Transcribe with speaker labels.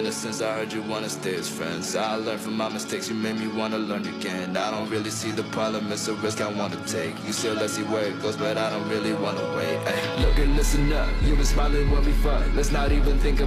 Speaker 1: lessons, I heard you wanna stay as friends. I learned from my mistakes, you made me wanna learn again. I don't really see the problem, it's a risk I wanna take. You said let's see where it goes, but I don't really wanna wait. Ay, look and listen up, you've been smiling when we fuck. Let's not even think